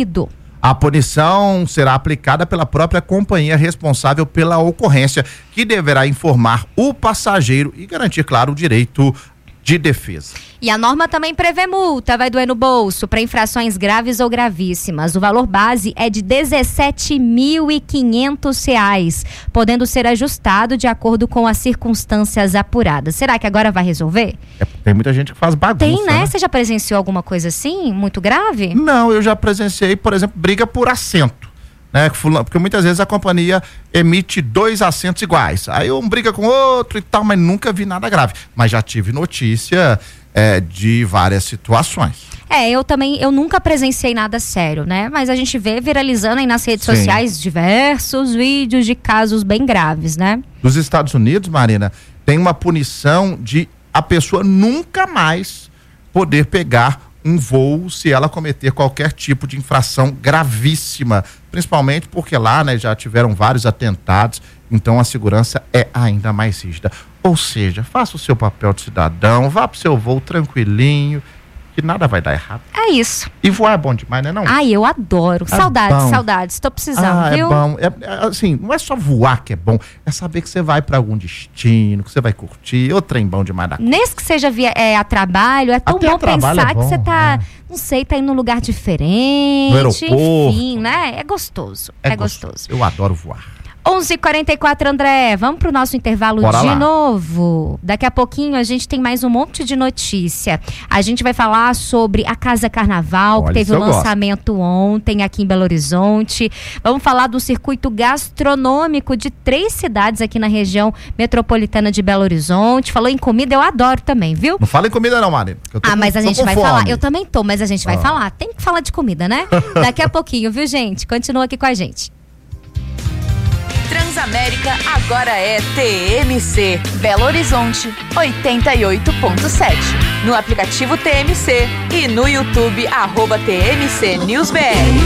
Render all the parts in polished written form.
ocorrido. A punição será aplicada pela própria companhia responsável pela ocorrência, que deverá informar o passageiro e garantir, claro, o direito de defesa. E a norma também prevê multa, vai doer no bolso, para infrações graves ou gravíssimas. O valor base é de R$ 17.500, podendo ser ajustado de acordo com as circunstâncias apuradas. Será que agora vai resolver? Tem muita gente que faz bagunça. Tem, né? Você já presenciou alguma coisa assim, muito grave? Não, eu já presenciei, por exemplo, briga por assento. Né, porque muitas vezes a companhia emite 2 assentos iguais, aí um briga com outro e tal, mas nunca vi nada grave, mas já tive notícia de várias situações. Eu nunca presenciei nada sério, né, mas a gente vê viralizando aí nas redes sociais diversos vídeos de casos bem graves, né? Nos Estados Unidos, Marina, tem uma punição de a pessoa nunca mais poder pegar um voo se ela cometer qualquer tipo de infração gravíssima, principalmente porque lá, né, já tiveram vários atentados, então a segurança é ainda mais rígida. Ou seja, faça o seu papel de cidadão, vá pro seu voo tranquilinho, que nada vai dar errado. É isso. E voar é bom demais, né, não? Ai, eu adoro. Saudades, tô precisando, viu? É bom. Assim, não é só voar que é bom, é saber que você vai pra algum destino, que você vai curtir, o trem bom demais da conta. Nesse que seja a trabalho, é tão bom pensar que você tá, não sei, tá indo num lugar diferente. No aeroporto. Enfim, né? É gostoso. É gostoso. Eu adoro voar. 11h44, André, vamos pro nosso intervalo novo. Daqui a pouquinho a gente tem mais um monte de notícia. A gente vai falar sobre a Casa Carnaval, que teve o lançamento ontem aqui em Belo Horizonte. Vamos falar do circuito gastronômico de 3 cidades aqui na região metropolitana de Belo Horizonte. Falou em comida, eu adoro também, viu? Não fala em comida não, Marina. Mas a gente vai falar. Eu também tô, mas a gente vai falar. Tem que falar de comida, né? Daqui a pouquinho, viu, gente? Continua aqui com a gente. Transamérica agora é TMC, Belo Horizonte 88.7. No aplicativo TMC e no YouTube @TMC NewsBR.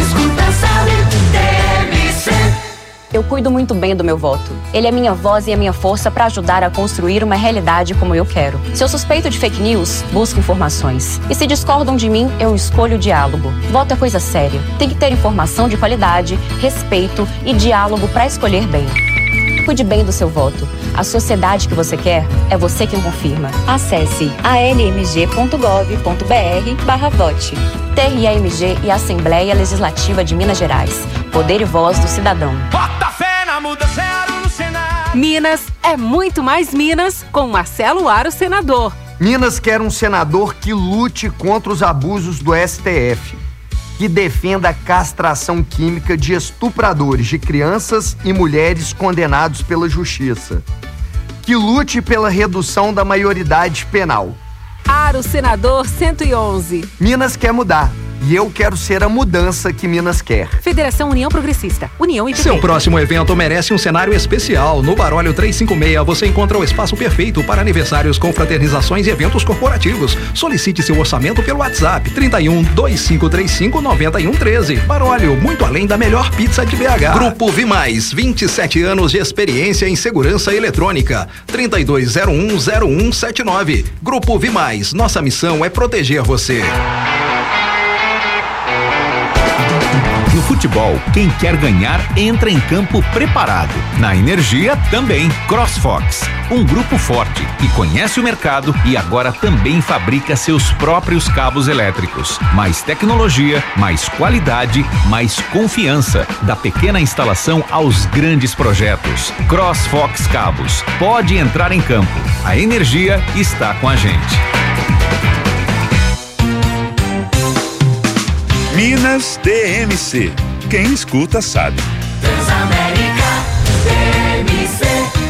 Eu cuido muito bem do meu voto. Ele é minha voz e a minha força para ajudar a construir uma realidade como eu quero. Se eu suspeito de fake news, busco informações. E se discordam de mim, eu escolho o diálogo. Voto é coisa séria. Tem que ter informação de qualidade, respeito e diálogo para escolher bem. Cuide bem do seu voto. A sociedade que você quer é você quem confirma. Acesse almg.gov.br/vote. TRAMG e Assembleia Legislativa de Minas Gerais. Poder e voz do cidadão. Bota fé na mudança no Senado. Minas é muito mais Minas com Marcelo Aro, senador. Minas quer um senador que lute contra os abusos do STF, que defenda a castração química de estupradores de crianças e mulheres condenados pela justiça, que lute pela redução da maioridade penal. Aro, senador 111. Minas quer mudar. E eu quero ser a mudança que Minas quer. Federação União Progressista. União e PP. Seu próximo evento merece um cenário especial. No Barólio 356 você encontra o espaço perfeito para aniversários, confraternizações e eventos corporativos. Solicite seu orçamento pelo WhatsApp 31 2535 9113. Barólio, muito além da melhor pizza de BH. Grupo Vimais, 27 anos de experiência em segurança eletrônica. 32010179. Grupo Vimais, nossa missão é proteger você. No futebol, quem quer ganhar entra em campo preparado. Na energia, também. CrossFox, um grupo forte que conhece o mercado e agora também fabrica seus próprios cabos elétricos. Mais tecnologia, mais qualidade, mais confiança. Da pequena instalação aos grandes projetos. CrossFox Cabos. Pode entrar em campo. A energia está com a gente. Minas TMC. Quem escuta sabe. Transamérica TMC.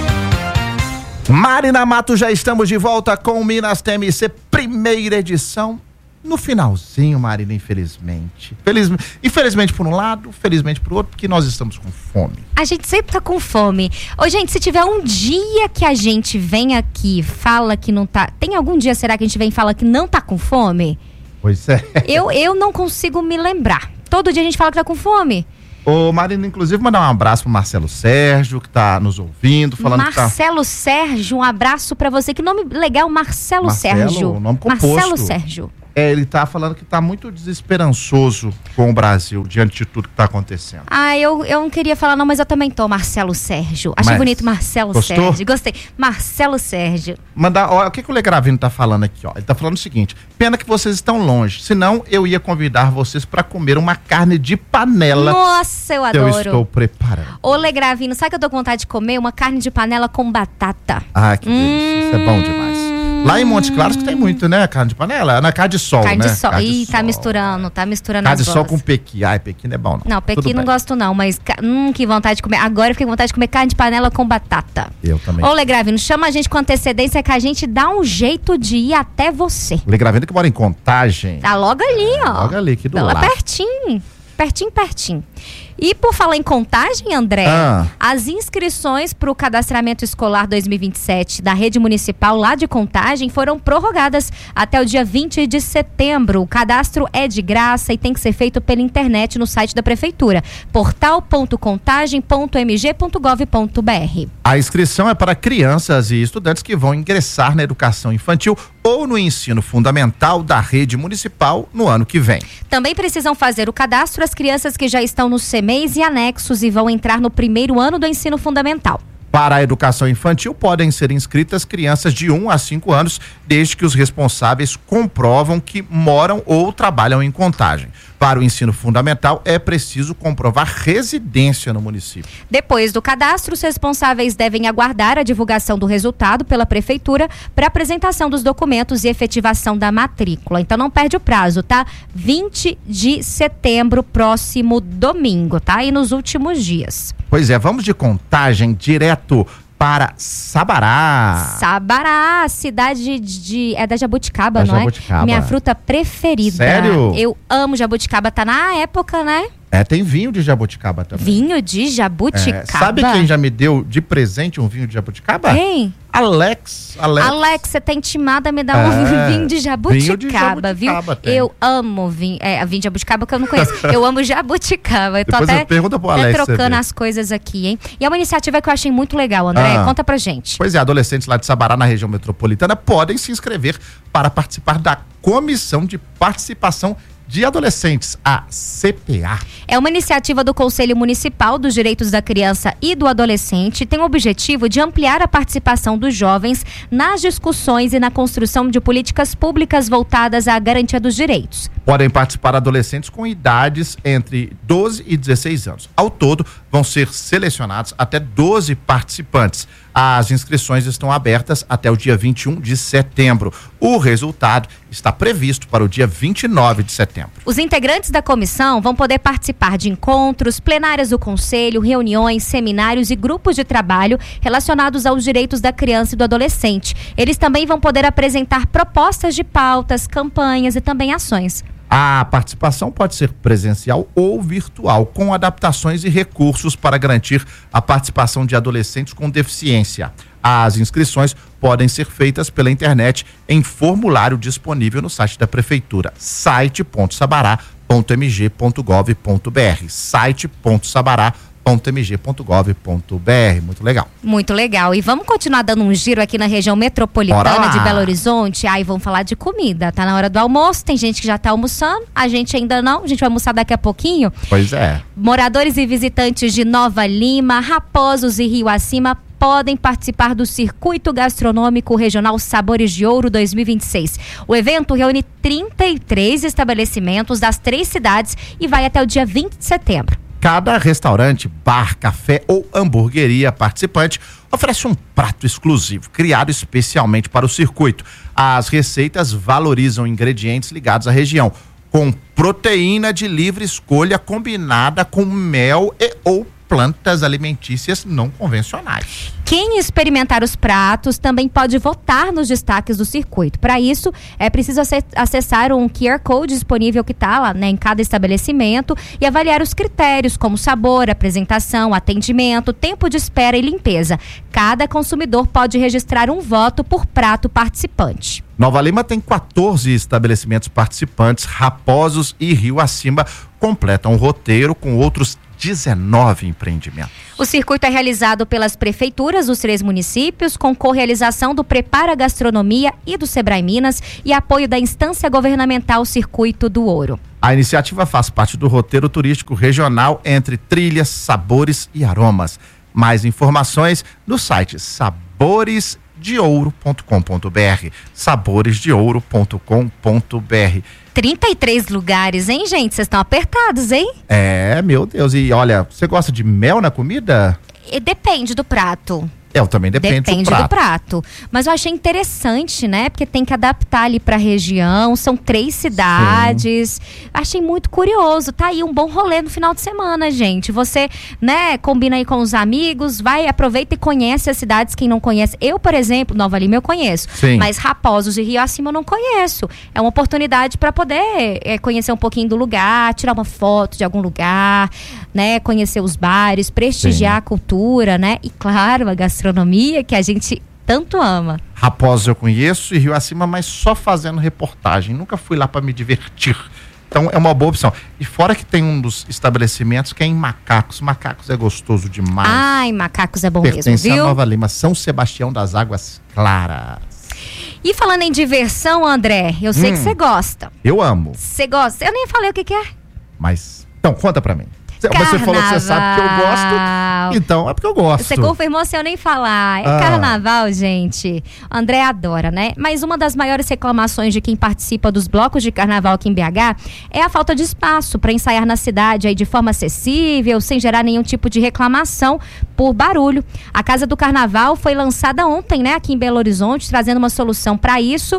Marina Mato, já estamos de volta com o Minas TMC, primeira edição. No finalzinho, Marina, infelizmente. Infelizmente por um lado, felizmente por outro, porque nós estamos com fome. A gente sempre tá com fome. Ô, gente, se tiver um dia que a gente vem aqui, fala que não tá... Tem algum dia, será que a gente vem e fala que não tá com fome? Pois é. Eu não consigo me lembrar. Todo dia a gente fala que tá com fome. Ô, Marina, inclusive, mandar um abraço pro Marcelo Sérgio, que tá nos ouvindo, falando Marcelo Sérgio, um abraço pra você. Que nome legal, Marcelo Sérgio. Nome composto. Marcelo Sérgio. Ele tá falando que tá muito desesperançoso com o Brasil diante de tudo que tá acontecendo. Eu não queria falar não, mas eu também tô, Marcelo Sérgio. Achei bonito Marcelo gostou? Sérgio. Gostei. Marcelo Sérgio. Olha, o que o Legravino tá falando aqui, ó. Ele tá falando o seguinte: pena que vocês estão longe, senão eu ia convidar vocês para comer uma carne de panela. Nossa, eu adoro. Eu estou preparando. Ô, Legravino, sabe que eu tô com vontade de comer? Uma carne de panela com batata. Que delícia. Isso é bom demais. Lá em Montes Claros que tem muito, né? Carne de panela. Na carne de sol, carne né? De sol. Ih, tá misturando carne as de sol com pequi. Pequi não é bom, não. Não, pequi não gosto não, mas que vontade de comer. Agora eu fiquei com vontade de comer carne de panela com batata. Eu também. Ô, Legravino, chama a gente com antecedência que a gente dá um jeito de ir até você. Legravino que mora em Contagem. Tá logo ali, ó. Logo ali, aqui do lado. Lá pertinho. Pertinho. E por falar em Contagem, André, as inscrições para o cadastramento escolar 2027 da rede municipal lá de Contagem foram prorrogadas até o dia 20 de setembro. O cadastro é de graça e tem que ser feito pela internet no site da prefeitura, portal.contagem.mg.gov.br. A inscrição é para crianças e estudantes que vão ingressar na educação infantil ou no ensino fundamental da rede municipal no ano que vem. Também precisam fazer o cadastro as crianças que já estão no CMEIs e anexos e vão entrar no primeiro ano do ensino fundamental. Para a educação infantil, podem ser inscritas crianças de 1 a 5 anos, desde que os responsáveis comprovam que moram ou trabalham em Contagem. Para o ensino fundamental, é preciso comprovar residência no município. Depois do cadastro, os responsáveis devem aguardar a divulgação do resultado pela prefeitura para apresentação dos documentos e efetivação da matrícula. Então não perde o prazo, tá? 20 de setembro, próximo domingo, tá? E nos últimos dias. Pois é, vamos de Contagem direto para Sabará. Sabará, cidade é da jabuticaba, não jabuticaba. É? Minha fruta preferida. Sério? Eu amo jabuticaba, tá na época, né? Tem vinho de jabuticaba também. Vinho de jabuticaba? Sabe quem já me deu de presente um vinho de jabuticaba? Quem? Alex, você tá intimada a me dar um vinho de jabuticaba, viu? Eu amo vinho de jabuticaba que eu não conheço. Eu amo jabuticaba. Eu tô até trocando as coisas aqui, hein? E é uma iniciativa que eu achei muito legal, André. Conta pra gente. Pois é, adolescentes lá de Sabará, na região metropolitana, podem se inscrever para participar da Comissão de Participação de Adolescentes, a CPA. É uma iniciativa do Conselho Municipal dos Direitos da Criança e do Adolescente e tem o objetivo de ampliar a participação dos jovens nas discussões e na construção de políticas públicas voltadas à garantia dos direitos. Podem participar adolescentes com idades entre 12 e 16 anos. Ao todo, vão ser selecionados até 12 participantes. As inscrições estão abertas até o dia 21 de setembro. O resultado está previsto para o dia 29 de setembro. Os integrantes da comissão vão poder participar de encontros, plenárias do conselho, reuniões, seminários e grupos de trabalho relacionados aos direitos da criança e do adolescente. Eles também vão poder apresentar propostas de pautas, campanhas e também ações. A participação pode ser presencial ou virtual, com adaptações e recursos para garantir a participação de adolescentes com deficiência. As inscrições podem ser feitas pela internet em formulário disponível no site da Prefeitura, site.sabará.mg.gov.br, site.sabará.mg.gov.br. Muito legal. Muito legal. E vamos continuar dando um giro aqui na região metropolitana de Belo Horizonte. Vamos falar de comida. Tá na hora do almoço, tem gente que já tá almoçando, a gente ainda não. A gente vai almoçar daqui a pouquinho. Pois é. Moradores e visitantes de Nova Lima, Raposos e Rio Acima podem participar do Circuito Gastronômico Regional Sabores de Ouro 2026. O evento reúne 33 estabelecimentos das 3 cidades e vai até o dia 20 de setembro. Cada restaurante, bar, café ou hamburgueria participante oferece um prato exclusivo, criado especialmente para o circuito. As receitas valorizam ingredientes ligados à região, com proteína de livre escolha combinada com mel ou plantas alimentícias não convencionais. Quem experimentar os pratos também pode votar nos destaques do circuito. Para isso, é preciso acessar um QR Code disponível que está lá, né, em cada estabelecimento e avaliar os critérios como sabor, apresentação, atendimento, tempo de espera e limpeza. Cada consumidor pode registrar um voto por prato participante. Nova Lima tem 14 estabelecimentos participantes, Raposos e Rio Acima completam o roteiro com outros 19 empreendimentos. O circuito é realizado pelas prefeituras dos 3 municípios, com co-realização do Prepara Gastronomia e do Sebrae Minas e apoio da instância governamental Circuito do Ouro. A iniciativa faz parte do roteiro turístico regional Entre Trilhas, Sabores e Aromas. Mais informações no site saboresdeouro.com.br. saboresdeouro.com.br. 33 lugares, hein, gente? Vocês estão apertados, hein? Meu Deus. E olha, você gosta de mel na comida? Depende do prato. Eu também depende do prato. Mas eu achei interessante, né? Porque tem que adaptar ali pra região. São 3 cidades. Sim. Achei muito curioso. Tá aí um bom rolê no final de semana, gente. Você, né, combina aí com os amigos, vai, aproveita e conhece as cidades, quem não conhece. Eu, por exemplo, Nova Lima eu conheço. Sim. Mas Raposos e Rio Acima eu não conheço. É uma oportunidade para poder conhecer um pouquinho do lugar, tirar uma foto de algum lugar, né? Conhecer os bares, prestigiar a cultura, né? E claro, a gastronomia que a gente tanto ama. Raposos eu conheço e Rio Acima, mas só fazendo reportagem. Nunca fui lá para me divertir. Então é uma boa opção. E fora que tem um dos estabelecimentos que é em Macacos. Macacos é gostoso demais. Ai, Macacos é bom mesmo, viu? Pertence a Nova Lima, São Sebastião das Águas Claras. E falando em diversão, André, eu sei que você gosta. Eu amo. Você gosta? Eu nem falei o que é. Mas, então, conta pra mim. Carnaval. Você falou que você sabe que eu gosto, então é porque eu gosto. Você confirmou sem eu nem falar. Carnaval, gente. O André adora, né? Mas uma das maiores reclamações de quem participa dos blocos de carnaval aqui em BH é a falta de espaço para ensaiar na cidade aí de forma acessível, sem gerar nenhum tipo de reclamação por barulho. A Casa do Carnaval foi lançada ontem, né, aqui em Belo Horizonte, trazendo uma solução para isso,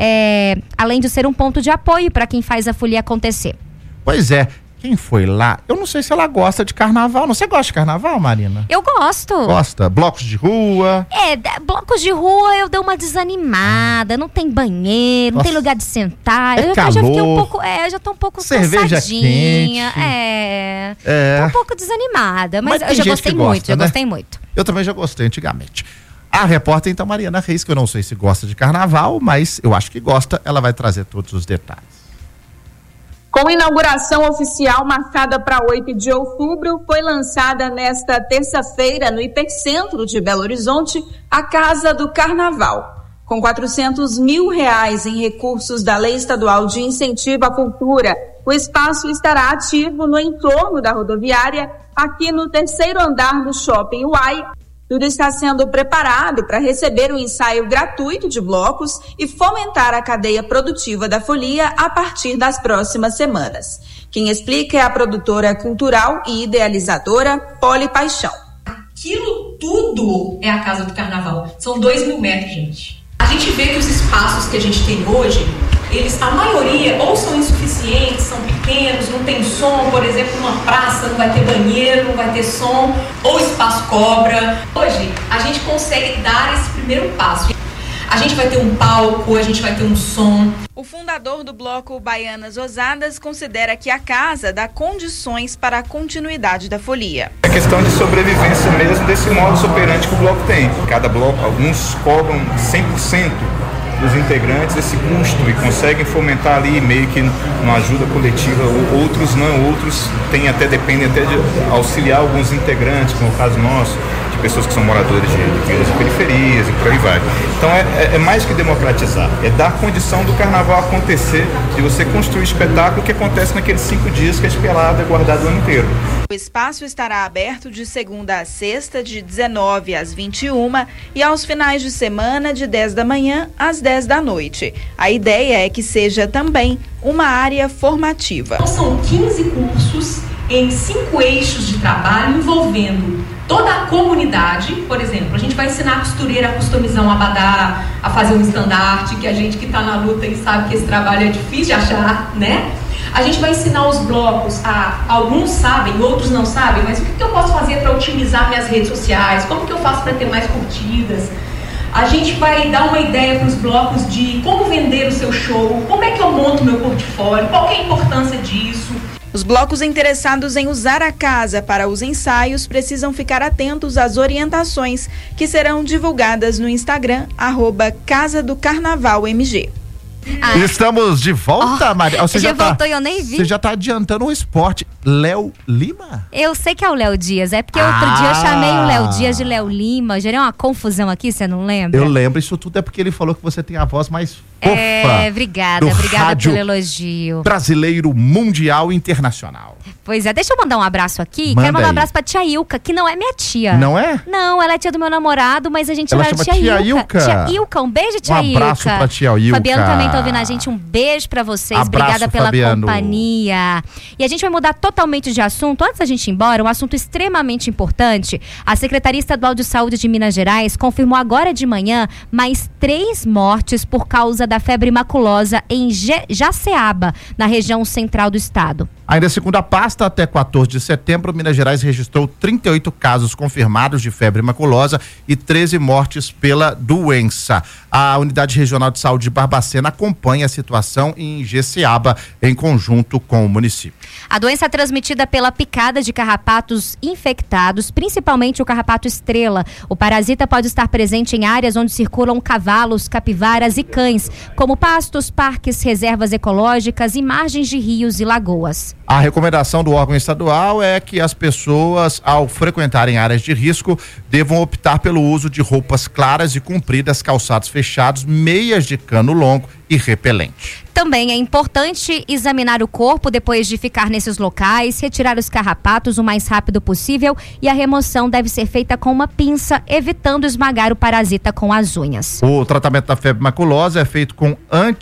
além de ser um ponto de apoio para quem faz a folia acontecer. Pois é. Quem foi lá? Eu não sei se ela gosta de carnaval. Você gosta de carnaval, Marina? Eu gosto. Gosta? Blocos de rua? Blocos de rua eu dou uma desanimada. Não tem banheiro, não tem lugar de sentar. Eu calor. Já fiquei um pouco. Eu já tô um pouco cerveja cansadinha. Quente. Tô um pouco desanimada. Mas eu já gostei muito, gostei muito. Eu também já gostei antigamente. A repórter, então, Mariana Reis, que eu não sei se gosta de carnaval, mas eu acho que gosta, ela vai trazer todos os detalhes. Com inauguração oficial marcada para 8 de outubro, foi lançada nesta terça-feira no Hipercentro de Belo Horizonte a Casa do Carnaval. Com R$400 mil em recursos da Lei Estadual de Incentivo à Cultura, o espaço estará ativo no entorno da rodoviária, aqui no 3º andar do Shopping Uai. Tudo está sendo preparado para receber um ensaio gratuito de blocos e fomentar a cadeia produtiva da folia a partir das próximas semanas. Quem explica é a produtora cultural e idealizadora Poli Paixão. Aquilo tudo é a Casa do Carnaval. São 2.000 metros, gente. A gente vê que os espaços que a gente tem hoje, a maioria ou são insuficientes, são pequenos, não tem som, por exemplo, numa praça não vai ter banheiro, não vai ter som, ou espaço cobra. Hoje, a gente consegue dar esse primeiro passo. A gente vai ter um palco, a gente vai ter um som. O fundador do bloco Baianas Ousadas considera que a casa dá condições para a continuidade da folia. É questão de sobrevivência mesmo desse modus operandi que o bloco tem. Cada bloco, alguns cobram 100% dos integrantes esse custo e conseguem fomentar ali meio que uma ajuda coletiva, outros não, outros dependem até de auxiliar alguns integrantes, como o caso nosso, de pessoas que são moradores de vilas e periferias e por aí vai. Então é mais que democratizar, é dar condição do carnaval acontecer, de você construir espetáculo que acontece naqueles 5 dias que a espelada é guardada o ano inteiro. O espaço estará aberto de segunda a sexta, de 19 às 21 e aos finais de semana, de 10 da manhã às 10 da noite. A ideia é que seja também uma área formativa. Então, são 15 cursos em 5 eixos de trabalho envolvendo toda a comunidade. Por exemplo, a gente vai ensinar a costureira a customizar um abadá, a fazer um estandarte, que a gente que está na luta e sabe que esse trabalho é difícil de achar, né? A gente vai ensinar os blocos, alguns sabem, outros não sabem, mas o que eu posso fazer para otimizar minhas redes sociais? Como que eu faço para ter mais curtidas? A gente vai dar uma ideia para os blocos de como vender o seu show, como é que eu monto meu portfólio, qual que é a importância disso. Os blocos interessados em usar a casa para os ensaios precisam ficar atentos às orientações que serão divulgadas no Instagram, @Casa do Carnaval MG. Estamos de volta, Maria. Você já voltou e eu nem vi. Você já tá adiantando o esporte. Léo Lima? Eu sei que é o Léo Dias, é porque outro dia eu chamei o Léo Dias de Léo Lima, gerei uma confusão aqui, você não lembra? Eu lembro, isso tudo é porque ele falou que você tem a voz mais fofa. Obrigada pelo elogio. Brasileiro, mundial e internacional. Pois é, deixa eu mandar um abraço aqui. Quero mandar um abraço pra tia Ilka, que não é minha tia. Não é? Não, ela é tia do meu namorado, mas a gente ela chama tia Ilka. Tia Ilka, um beijo, tia Ilka. Um abraço pra tia Ilka. Fabiano também tá ouvindo a gente, um beijo pra vocês. Abraço, obrigada pela Fabiano. companhia. E a gente vai mudar totalmente de assunto. Antes da gente ir embora, um assunto extremamente importante. A Secretaria Estadual de Saúde de Minas Gerais confirmou agora de manhã mais 3 mortes por causa da febre maculosa em Jaceaba, na região central do estado. Ainda segundo a pasta, até 14 de setembro, Minas Gerais registrou 38 casos confirmados de febre maculosa e 13 mortes pela doença. A Unidade Regional de Saúde de Barbacena acompanha a situação em Jaceaba, em conjunto com o município. A doença é transmitida pela picada de carrapatos infectados, principalmente o carrapato estrela. O parasita pode estar presente em áreas onde circulam cavalos, capivaras e cães, como pastos, parques, reservas ecológicas e margens de rios e lagoas. A recomendação do órgão estadual é que as pessoas, ao frequentarem áreas de risco, devam optar pelo uso de roupas claras e compridas, calçados fechados, meias de cano longo e repelente. Também é importante examinar o corpo depois de ficar nesses locais, retirar os carrapatos o mais rápido possível e a remoção deve ser feita com uma pinça, evitando esmagar o parasita com as unhas. O tratamento da febre maculosa é feito com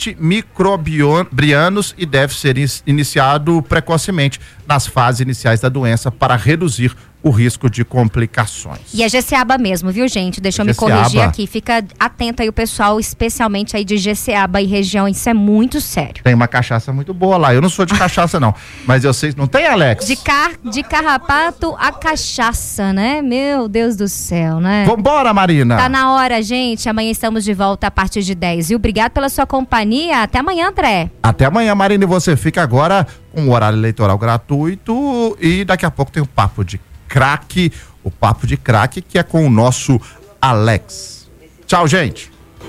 antimicrobianos e deve ser iniciado precocemente nas fases iniciais da doença para reduzir o risco de complicações. E é Jaceaba mesmo, viu, gente? Deixa eu me corrigir aqui. Fica atento aí o pessoal, especialmente aí de Jaceaba e região. Isso é muito sério. Tem uma cachaça muito boa lá. Eu não sou de cachaça, não. Mas eu sei... Não tem, Alex? De carrapato a cachaça, né? Meu Deus do céu, né? Vambora, Marina! Tá na hora, gente. Amanhã estamos de volta a partir de 10. E obrigado pela sua companhia. Até amanhã, André. Até amanhã, Marina. E você fica agora com o horário eleitoral gratuito. E daqui a pouco tem o Papo de Craque, o Papo de Craque, que é com o nosso Alex. Tchau, gente.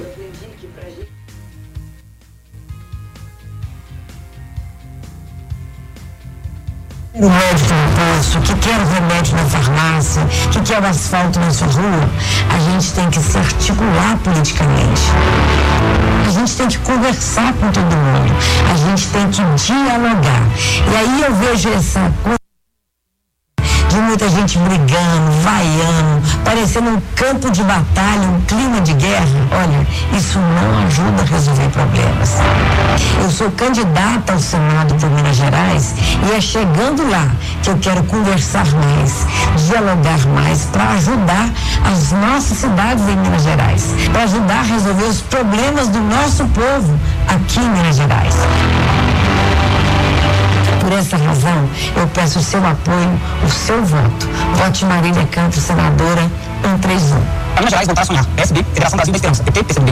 O médico no posto, que quer o remédio na farmácia, que quer o asfalto na sua rua, a gente tem que se articular politicamente. A gente tem que conversar com todo mundo. A gente tem que dialogar. E aí eu vejo essa coisa de muita gente brigando, vaiando, parecendo um campo de batalha, um clima de guerra. Olha, isso não ajuda a resolver problemas. Eu sou candidata ao Senado por Minas Gerais e é chegando lá que eu quero conversar mais, dialogar mais, para ajudar as nossas cidades em Minas Gerais, para ajudar a resolver os problemas do nosso povo aqui em Minas Gerais. Por essa razão, eu peço o seu apoio, o seu voto. Vote Marília Campos, senadora 131. Minas Gerais voltar a sonhar. PSB, Federação Brasil da Esperança. PT, PCdoB.